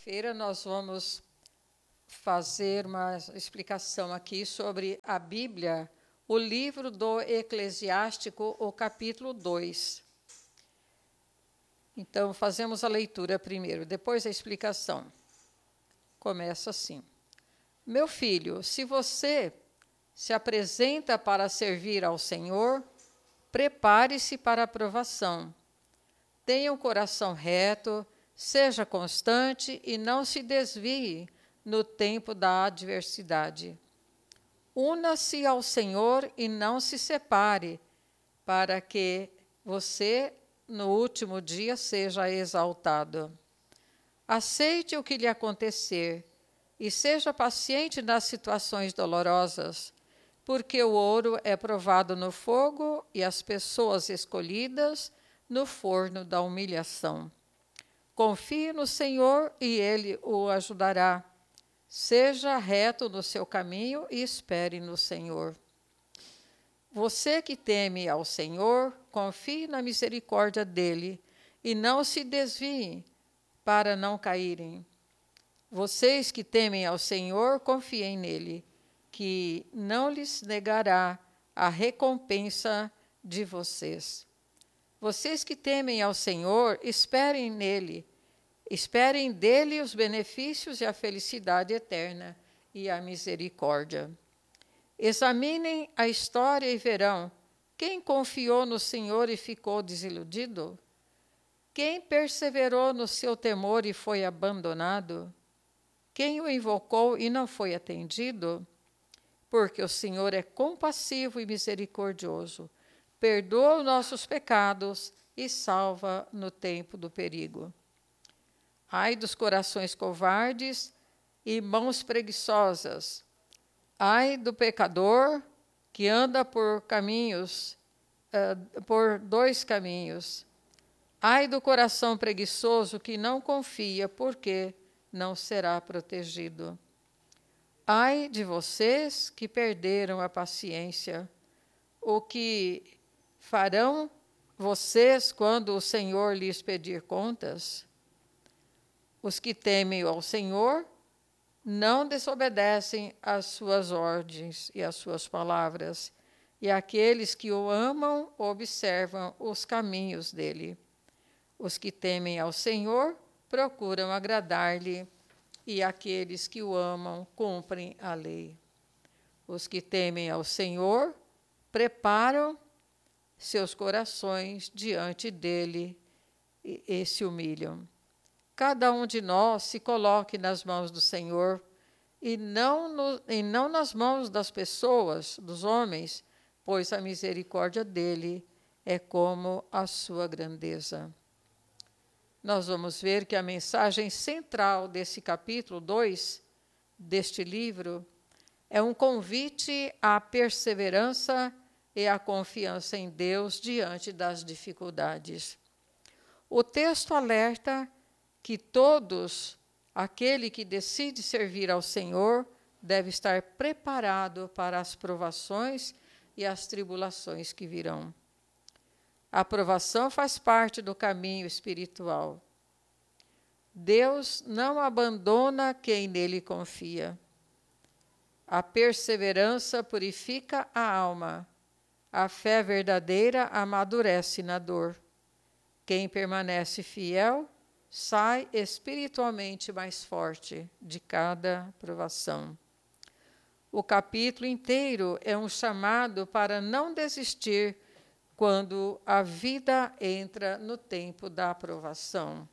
Feira nós vamos fazer uma explicação aqui sobre a Bíblia, o livro do Eclesiástico, o capítulo 2. Então, fazemos a leitura primeiro, depois a explicação. Começa assim: Meu filho, se você se apresenta para servir ao Senhor, prepare-se para a provação. Tenha um coração reto, seja constante e não se desvie no tempo da adversidade. Una-se ao Senhor e não se separe, para que você, no último dia, seja exaltado. Aceite o que lhe acontecer e seja paciente nas situações dolorosas, porque o ouro é provado no fogo e as pessoas escolhidas no forno da humilhação. Confie no Senhor e Ele o ajudará. Seja reto no seu caminho e espere no Senhor. Você que teme ao Senhor, confie na misericórdia dele e não se desvie para não caírem. Vocês que temem ao Senhor, confiem nele, que não lhes negará a recompensa de vocês. Vocês que temem ao Senhor, esperem nele. Esperem dele os benefícios e a felicidade eterna e a misericórdia. Examinem a história e verão quem confiou no Senhor e ficou desiludido? Quem perseverou no seu temor e foi abandonado? Quem o invocou e não foi atendido? Porque o Senhor é compassivo e misericordioso, perdoa os nossos pecados e salva no tempo do perigo. Ai dos corações covardes e mãos preguiçosas. Ai do pecador que anda por dois caminhos. Ai do coração preguiçoso que não confia, porque não será protegido. Ai de vocês que perderam a paciência. O que farão vocês quando o Senhor lhes pedir contas? Os que temem ao Senhor não desobedecem às suas ordens e às suas palavras, e aqueles que o amam observam os caminhos dele. Os que temem ao Senhor procuram agradar-lhe, e aqueles que o amam cumprem a lei. Os que temem ao Senhor preparam seus corações diante dele e se humilham. Cada um de nós se coloque nas mãos do Senhor e não nas mãos das pessoas, dos homens, pois a misericórdia dele é como a sua grandeza. Nós vamos ver que a mensagem central desse capítulo 2, deste livro, é um convite à perseverança e à confiança em Deus diante das dificuldades. O texto alerta que aquele que decide servir ao Senhor, deve estar preparado para as provações e as tribulações que virão. A provação faz parte do caminho espiritual. Deus não abandona quem nele confia. A perseverança purifica a alma. A fé verdadeira amadurece na dor. Quem permanece fiel sai espiritualmente mais forte de cada provação. O capítulo inteiro é um chamado para não desistir quando a vida entra no tempo da aprovação.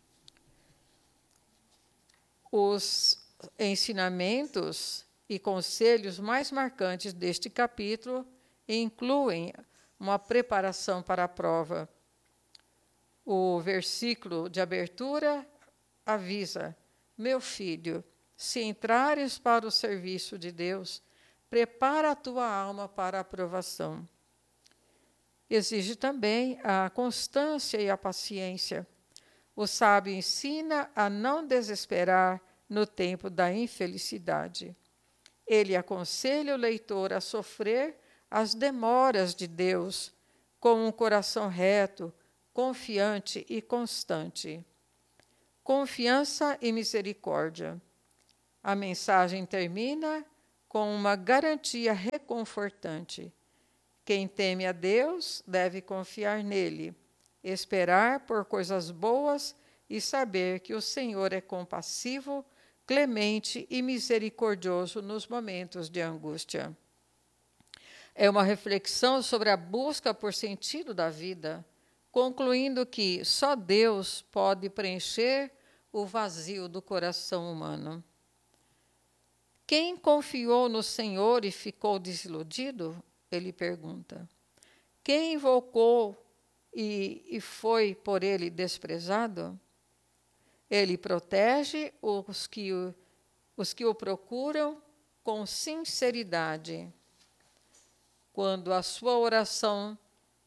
Os ensinamentos e conselhos mais marcantes deste capítulo incluem uma preparação para a prova. O versículo de abertura avisa: Meu filho, se entrares para o serviço de Deus, prepara a tua alma para a aprovação. Exige também a constância e a paciência. O sábio ensina a não desesperar no tempo da infelicidade. Ele aconselha o leitor a sofrer as demoras de Deus com um coração reto, confiante e constante. confiança e misericórdia. A mensagem termina com uma garantia reconfortante. Quem teme a Deus deve confiar nele, esperar por coisas boas e saber que o Senhor é compassivo, clemente e misericordioso nos momentos de angústia. É uma reflexão sobre a busca por sentido da vida, concluindo que só Deus pode preencher o vazio do coração humano. Quem confiou no Senhor e ficou desiludido? Ele pergunta. Quem invocou e foi por ele desprezado? Ele protege os que o procuram com sinceridade. Quando a sua oração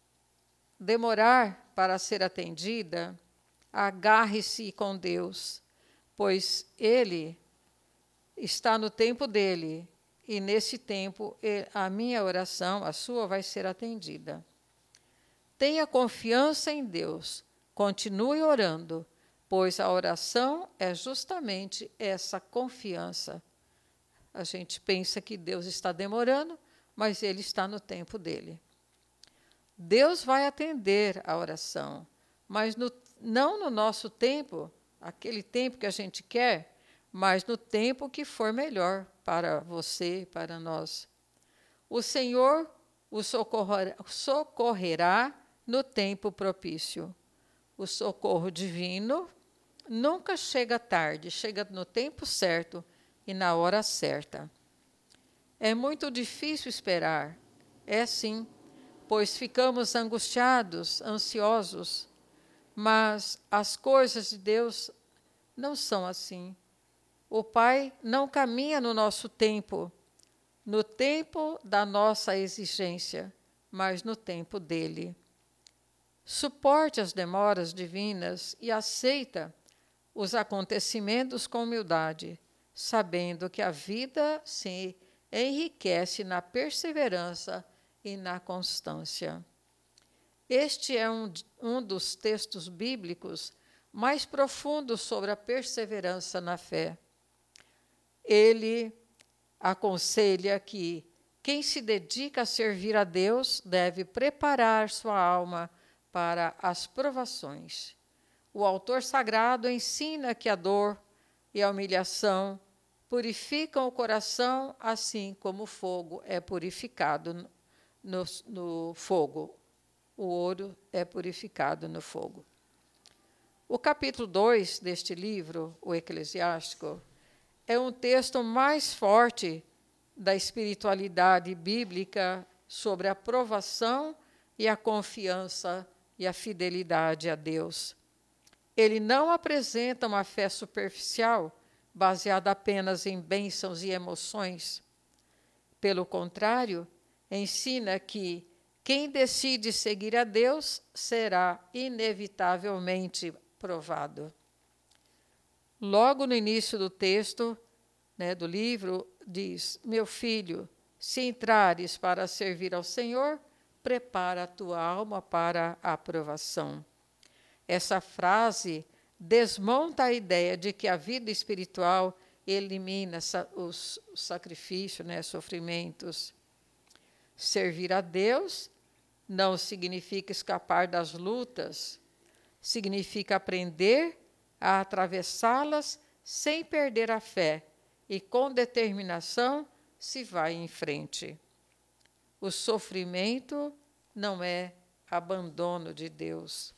demorar para ser atendida, agarre-se com Deus, pois Ele está no tempo dele, e nesse tempo a minha oração, a sua, vai ser atendida. Tenha confiança em Deus, continue orando, pois a oração é justamente essa confiança. A gente pensa que Deus está demorando, mas Ele está no tempo dele. Deus vai atender a oração, mas não no nosso tempo, aquele tempo que a gente quer, mas no tempo que for melhor para você e para nós. O Senhor o socorrerá no tempo propício. O socorro divino nunca chega tarde, chega no tempo certo e na hora certa. É muito difícil esperar, é sim, pois ficamos angustiados, ansiosos, mas as coisas de Deus não são assim. O Pai não caminha no nosso tempo, no tempo da nossa exigência, mas no tempo dele. Suporte as demoras divinas e aceita os acontecimentos com humildade, sabendo que a vida se enriquece na perseverança e na constância. Este é um dos textos bíblicos mais profundos sobre a perseverança na fé. Ele aconselha que quem se dedica a servir a Deus deve preparar sua alma para as provações. O autor sagrado ensina que a dor e a humilhação purificam o coração, assim como o fogo é purificado no fogo. O ouro é purificado no fogo. O capítulo 2 deste livro, o Eclesiástico, é um texto mais forte da espiritualidade bíblica sobre a provação e a confiança e a fidelidade a Deus. Ele não apresenta uma fé superficial, baseada apenas em bênçãos e emoções. Pelo contrário, ensina que quem decide seguir a Deus será inevitavelmente provado. Logo no início do texto, do livro, diz: meu filho, se entrares para servir ao Senhor, prepara a tua alma para a aprovação. Essa frase desmonta a ideia de que a vida espiritual elimina os sacrifícios, sofrimentos. Servir a Deus não significa escapar das lutas, significa aprender a atravessá-las sem perder a fé e com determinação se vai em frente. O sofrimento não é abandono de Deus.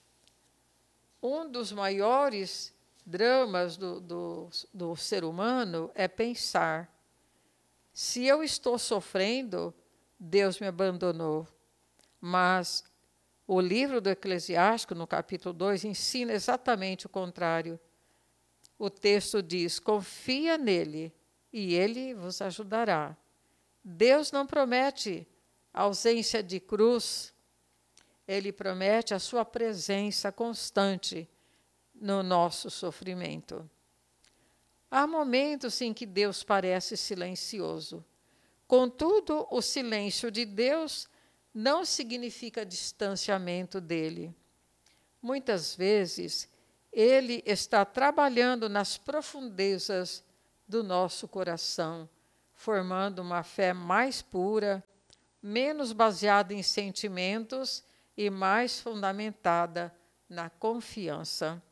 Um dos maiores dramas do ser humano é pensar: se eu estou sofrendo, Deus me abandonou. Mas o livro do Eclesiástico, no capítulo 2, ensina exatamente o contrário. O texto diz: confia nele e ele vos ajudará. Deus não promete ausência de cruz, ele promete a sua presença constante no nosso sofrimento. Há momentos em que Deus parece silencioso. Contudo, o silêncio de Deus não significa distanciamento dele. Muitas vezes, Ele está trabalhando nas profundezas do nosso coração, formando uma fé mais pura, menos baseada em sentimentos e mais fundamentada na confiança.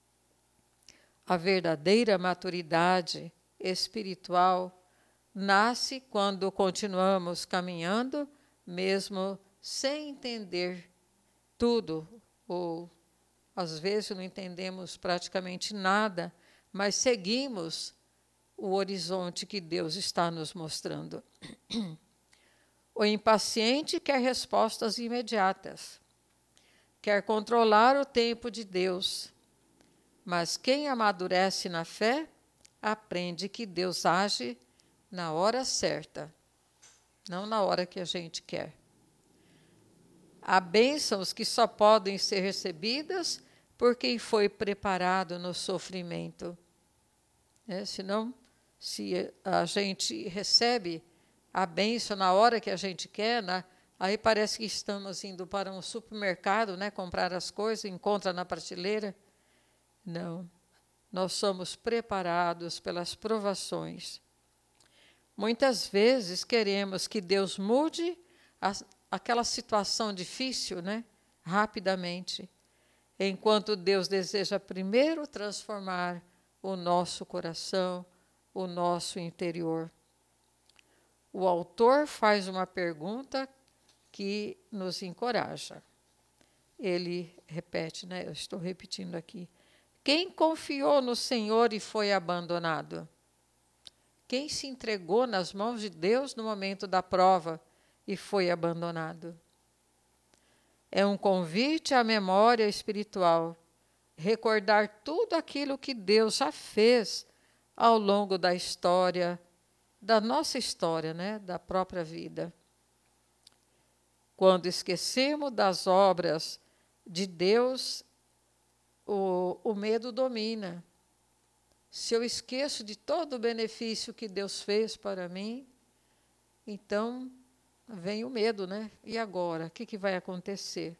A verdadeira maturidade espiritual nasce quando continuamos caminhando, mesmo sem entender tudo, ou às vezes não entendemos praticamente nada, mas seguimos o horizonte que Deus está nos mostrando. O impaciente quer respostas imediatas, quer controlar o tempo de Deus, mas quem amadurece na fé aprende que Deus age na hora certa, não na hora que a gente quer. Há bênçãos que só podem ser recebidas por quem foi preparado no sofrimento. Senão, se a gente recebe a bênção na hora que a gente quer, aí parece que estamos indo para um supermercado, comprar as coisas, encontra na prateleira. Não, nós somos preparados pelas provações. Muitas vezes queremos que Deus mude aquela situação difícil, rapidamente, enquanto Deus deseja primeiro transformar o nosso coração, o nosso interior. O autor faz uma pergunta que nos encoraja. Ele repete, eu estou repetindo aqui. Quem confiou no Senhor e foi abandonado? Quem se entregou nas mãos de Deus no momento da prova e foi abandonado? É um convite à memória espiritual, recordar tudo aquilo que Deus já fez ao longo da história, da nossa história, da própria vida. Quando esquecemos das obras de Deus, o medo domina. Se eu esqueço de todo o benefício que Deus fez para mim, então vem o medo, E agora? O que vai acontecer?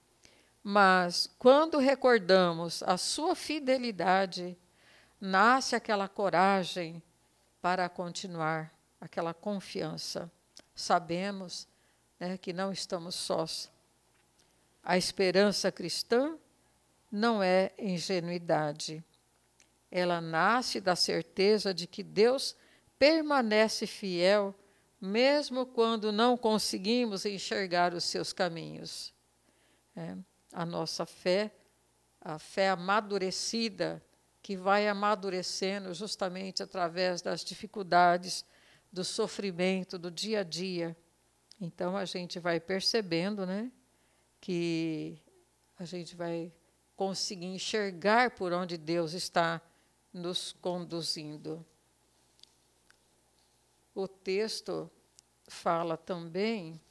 Mas quando recordamos a sua fidelidade, nasce aquela coragem para continuar, aquela confiança. Sabemos, que não estamos sós. A esperança cristã não é ingenuidade. Ela nasce da certeza de que Deus permanece fiel, mesmo quando não conseguimos enxergar os seus caminhos. A nossa fé, a fé amadurecida, que vai amadurecendo justamente através das dificuldades, do sofrimento, do dia a dia. Então, a gente vai percebendo, que a gente vai conseguir enxergar por onde Deus está nos conduzindo. O texto fala também...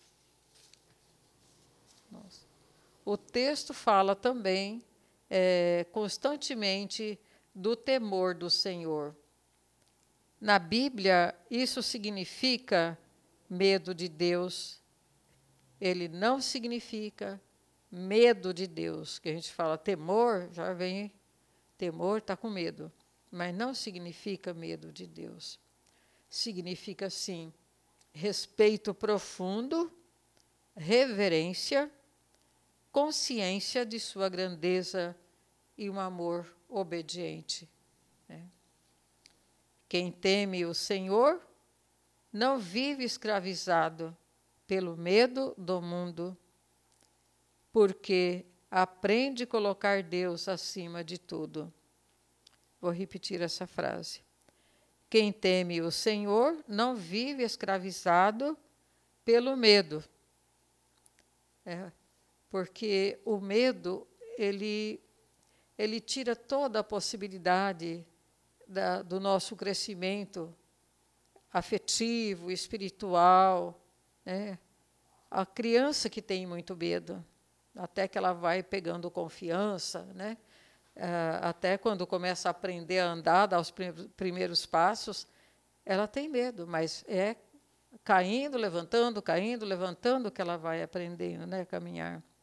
constantemente do temor do Senhor. Na Bíblia, isso significa medo de Deus. Ele não significa medo de Deus, que a gente fala temor, já vem, temor está com medo, mas não significa medo de Deus. Significa, sim, respeito profundo, reverência, consciência de sua grandeza e um amor obediente. Quem teme o Senhor não vive escravizado pelo medo do mundo, porque aprende a colocar Deus acima de tudo. Vou repetir essa frase. Quem teme o Senhor não vive escravizado pelo medo. Porque o medo, ele tira toda a possibilidade do nosso crescimento afetivo, espiritual. A criança que tem muito medo, até que ela vai pegando confiança, até quando começa a aprender a andar, dar os primeiros passos, ela tem medo, mas é caindo, levantando, que ela vai aprendendo, a caminhar.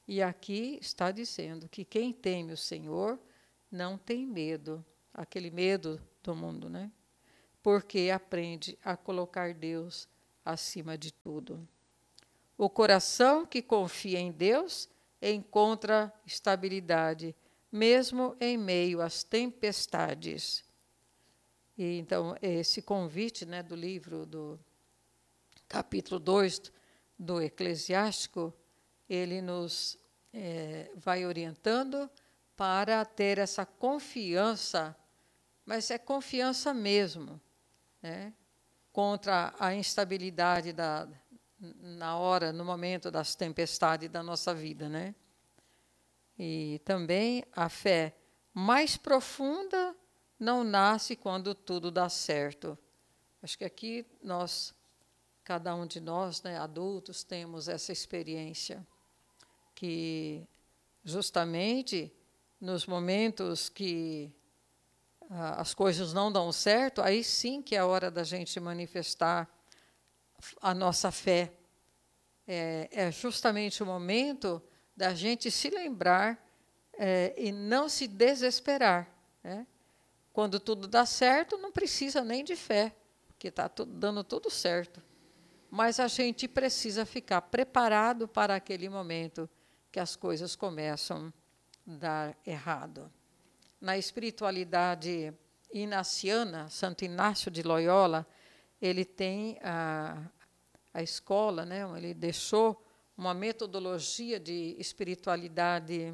E aqui está dizendo que quem teme o Senhor não tem medo, aquele medo do mundo, né? Porque aprende a colocar Deus acima de tudo. O coração que confia em Deus encontra estabilidade, mesmo em meio às tempestades. E então, esse convite, né, do livro do capítulo 2 do Eclesiástico, ele nos vai orientando para ter essa confiança, mas é confiança mesmo, né, contra a instabilidade na hora, no momento das tempestades da nossa vida, né? E também a fé mais profunda não nasce quando tudo dá certo. Acho que aqui cada um de nós, né, adultos, temos essa experiência que justamente nos momentos que as coisas não dão certo, aí sim que é a hora da gente manifestar a nossa fé. É justamente o momento da gente se lembrar e não se desesperar, né? Quando tudo dá certo, não precisa nem de fé, porque está dando tudo certo. Mas a gente precisa ficar preparado para aquele momento que as coisas começam a dar errado. Na espiritualidade inaciana, Santo Inácio de Loyola, ele tem a escola, né? Ele deixou uma metodologia de espiritualidade,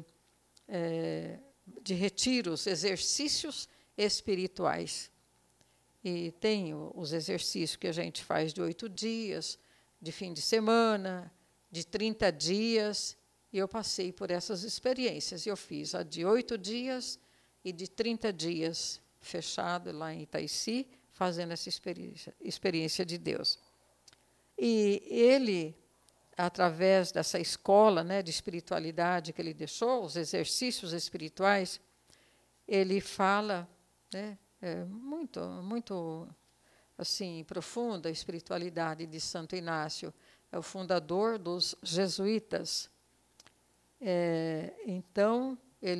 de retiros, exercícios espirituais. E tem os exercícios que a gente faz de 8 dias, de fim de semana, de 30 dias, e eu passei por essas experiências. Eu fiz a de 8 dias e de 30 dias, fechado lá em Itaici, fazendo essa experiência de Deus. E ele, através dessa escola, né, de espiritualidade que ele deixou, os exercícios espirituais, ele fala, né, muito assim, profunda a espiritualidade de Santo Inácio, é o fundador dos jesuítas. Então,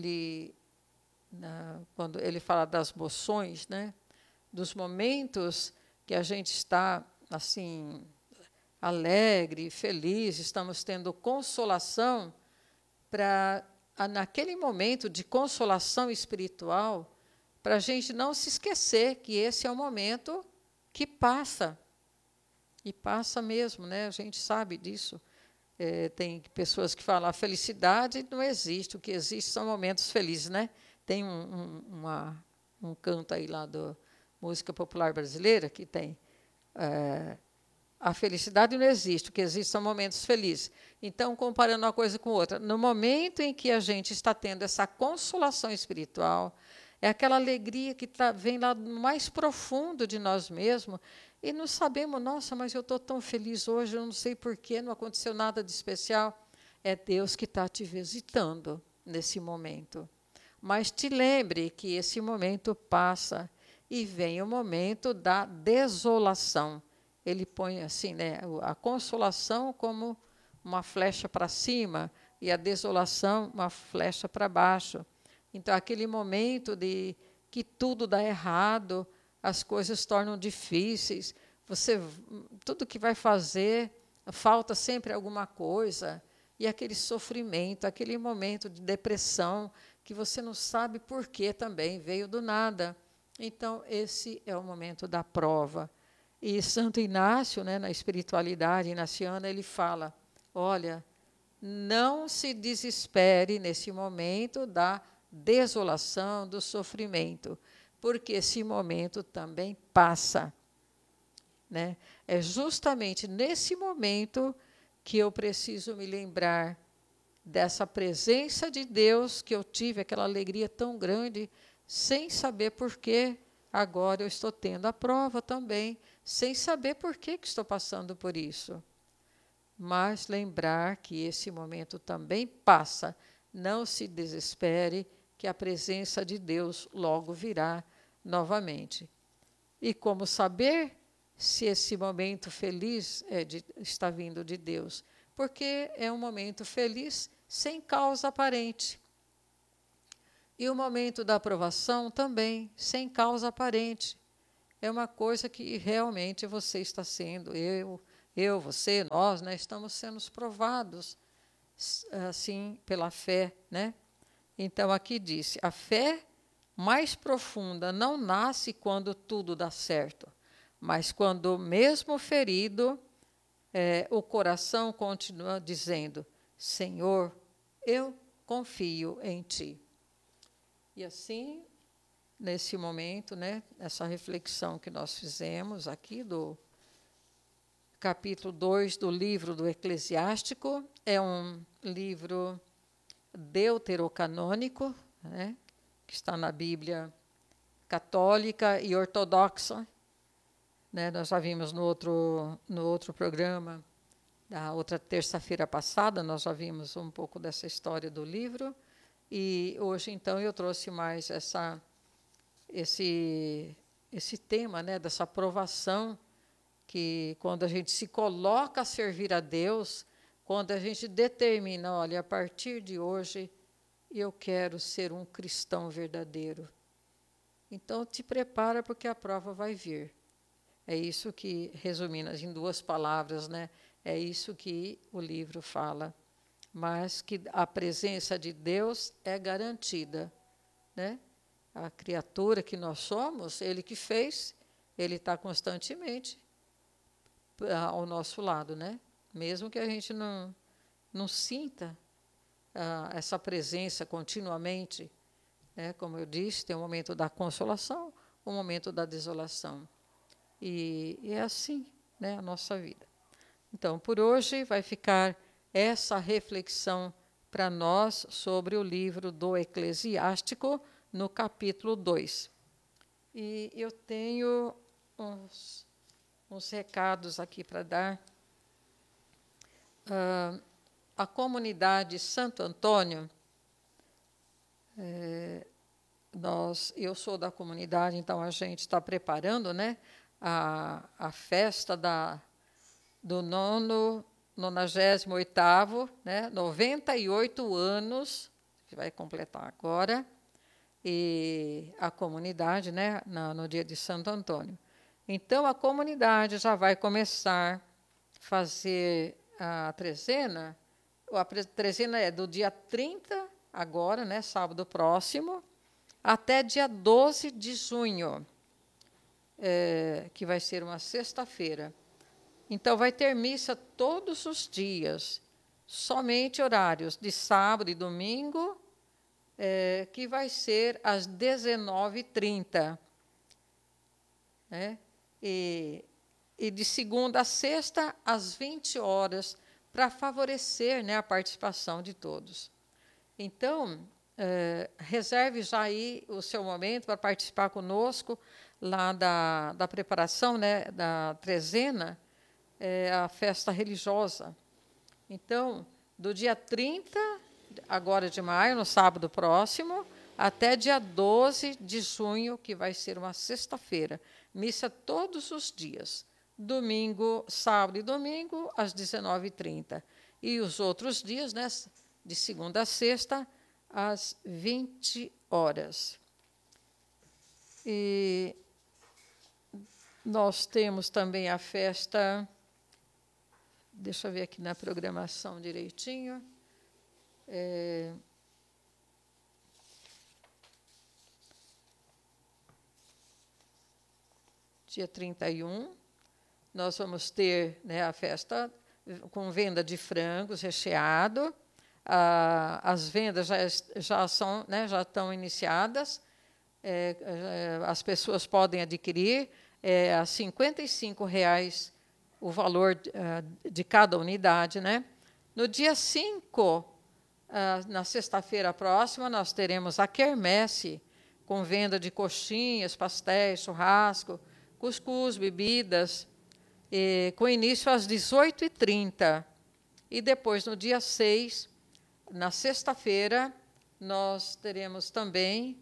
quando ele fala das moções, né, dos momentos que a gente está assim alegre, feliz, estamos tendo consolação, para naquele momento de consolação espiritual, para a gente não se esquecer que esse é um momento que passa, e passa mesmo, né? A gente sabe disso. Tem pessoas que falam, a felicidade não existe, o que existe são momentos felizes, né? Tem um canto aí lá da música popular brasileira que tem a felicidade não existe, o que existe são momentos felizes. Então, comparando uma coisa com outra, no momento em que a gente está tendo essa consolação espiritual, é aquela alegria que vem lá no mais profundo de nós mesmos, e não sabemos, nossa, mas eu estou tão feliz hoje, eu não sei porquê, não aconteceu nada de especial. É Deus que está te visitando nesse momento. Mas te lembre que esse momento passa e vem o momento da desolação. Ele põe assim, né, a consolação como uma flecha para cima e a desolação uma flecha para baixo. Então, aquele momento de que tudo dá errado, as coisas tornam difíceis, tudo que vai fazer, falta sempre alguma coisa, e aquele sofrimento, aquele momento de depressão, que você não sabe por que também, veio do nada. Então, esse é o momento da prova. E Santo Inácio, né, na espiritualidade inaciana, ele fala, olha, não se desespere nesse momento da desolação, do sofrimento, porque esse momento também passa, né? É justamente nesse momento que eu preciso me lembrar dessa presença de Deus que eu tive, aquela alegria tão grande, sem saber por que agora eu estou tendo a prova também, sem saber por que estou passando por isso. Mas lembrar que esse momento também passa, não se desespere, que a presença de Deus logo virá novamente. E como saber se esse momento feliz está vindo de Deus? Porque é um momento feliz sem causa aparente. E o momento da aprovação também, sem causa aparente. É uma coisa que realmente você está sendo, você, nós, né, estamos sendo provados, assim, pela fé, né? Então, aqui disse, a fé mais profunda não nasce quando tudo dá certo, mas quando, mesmo ferido, o coração continua dizendo, Senhor, eu confio em Ti. E assim, nesse momento, né, essa reflexão que nós fizemos aqui do capítulo 2 do livro do Eclesiástico, é um livro deuterocanônico, né, que está na Bíblia católica e ortodoxa, né, nós já vimos no outro programa, da outra terça-feira passada, nós já vimos um pouco dessa história do livro, e hoje, então, eu trouxe mais esse tema, né, dessa provação, que quando a gente se coloca a servir a Deus, quando a gente determina, olha, a partir de hoje, eu quero ser um cristão verdadeiro. Então, te prepara, porque a prova vai vir. É isso que, resumindo em 2 palavras, né, é isso que o livro fala. Mas que a presença de Deus é garantida, né? A criatura que nós somos, Ele que fez, Ele está constantemente ao nosso lado, né? Mesmo que a gente não sinta essa presença continuamente, né? Como eu disse, tem o momento da consolação, o momento da desolação. E é assim, né, a nossa vida. Então, por hoje vai ficar essa reflexão para nós sobre o livro do Eclesiástico, no capítulo 2. E eu tenho uns recados aqui para dar. A comunidade Santo Antônio, eu sou da comunidade, então a gente está preparando, né, a festa do 98º, né, 98 anos, que vai completar agora, e a comunidade, né, no dia de Santo Antônio. Então, a comunidade já vai começar a fazer a trezena. A trezena é do dia 30, agora, né, sábado próximo, até dia 12 de junho, que vai ser uma sexta-feira. Então, vai ter missa todos os dias, somente horários de sábado e domingo, que vai ser às 19h30. Né? E de segunda a sexta, às 20 horas, para favorecer, né, a participação de todos. Então, reserve já aí o seu momento para participar conosco lá da preparação, né, da trezena, a festa religiosa. Então, do dia 30, agora de maio, no sábado próximo, até dia 12 de junho, que vai ser uma sexta-feira. Missa todos os dias. Domingo, sábado e domingo, às 19h30. E os outros dias, né, de segunda a sexta, às 20 horas. E nós temos também a festa... Deixa eu ver aqui na programação direitinho. Dia 31, nós vamos ter, né, a festa com venda de frangos recheado. As vendas já estão iniciadas. As pessoas podem adquirir a R$ 55,00 o valor de cada unidade, né? No dia 5, na sexta-feira próxima, nós teremos a quermesse, com venda de coxinhas, pastéis, churrasco, cuscuz, bebidas, com início às 18h30. E depois, no dia 6, na sexta-feira, nós teremos também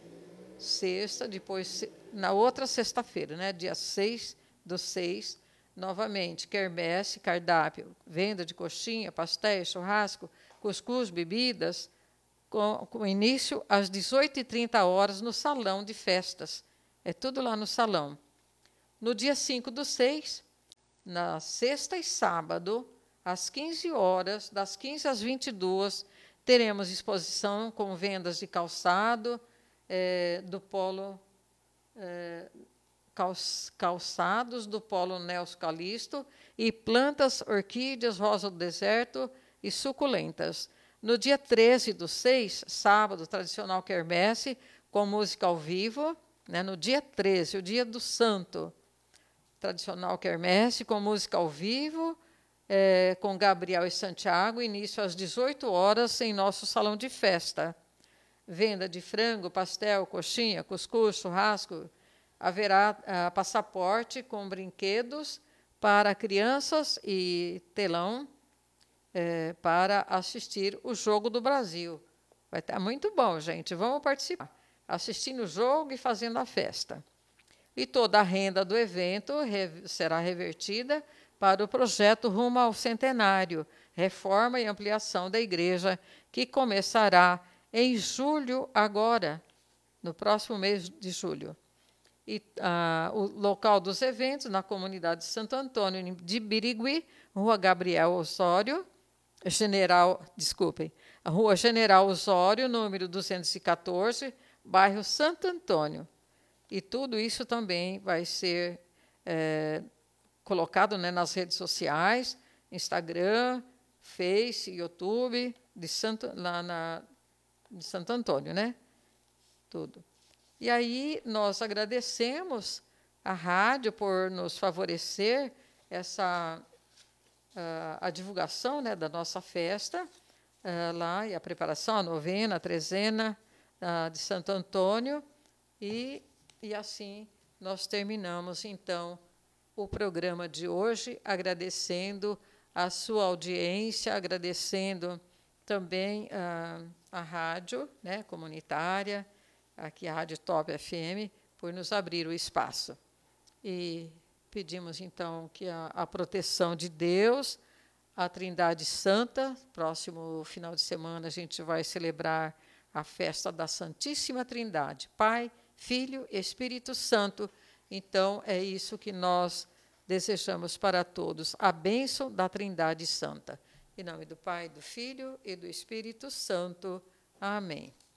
sexta, depois, na outra sexta-feira, né, dia 6/6, Novamente, quermesse, cardápio, venda de coxinha, pastéis, churrasco, cuscuz, bebidas, com início às 18h30 no salão de festas. É tudo lá no salão. No dia 5/6, na sexta e sábado, às 15 horas, das 15 às 22, teremos exposição com vendas de calçado, do polo calçados do polo Nelson Calixto e plantas, orquídeas, rosa do deserto e suculentas. No dia 13/6, sábado, tradicional quermesse, com música ao vivo. Né? No dia 13, o dia do santo, tradicional quermesse, com música ao vivo, com Gabriel e Santiago, início às 18 horas em nosso salão de festa. Venda de frango, pastel, coxinha, cuscuz, churrasco. Haverá passaporte com brinquedos para crianças e telão para assistir o Jogo do Brasil. Vai estar muito bom, gente. Vamos participar, assistindo o jogo e fazendo a festa. E toda a renda do evento será revertida para o projeto Rumo ao Centenário, reforma e ampliação da igreja, que começará em julho agora, no próximo mês de julho. E o local dos eventos, na comunidade de Santo Antônio de Birigui, Rua Gabriel Osório, Rua General Osório, número 214, bairro Santo Antônio. E tudo isso também vai ser colocado, né, nas redes sociais, Instagram, Face, YouTube, de Santo Antônio, né? Tudo. E aí nós agradecemos a rádio por nos favorecer a divulgação, né, da nossa festa lá, e a preparação, a novena, a trezena de Santo Antônio. E assim nós terminamos, então, o programa de hoje, agradecendo a sua audiência, agradecendo também a rádio, né, comunitária, aqui a Rádio Top FM, por nos abrir o espaço. E pedimos, então, que a proteção de Deus, a Trindade Santa. Próximo final de semana a gente vai celebrar a festa da Santíssima Trindade, Pai, Filho, Espírito Santo. Então, é isso que nós desejamos para todos, a bênção da Trindade Santa. Em nome do Pai, do Filho e do Espírito Santo. Amém.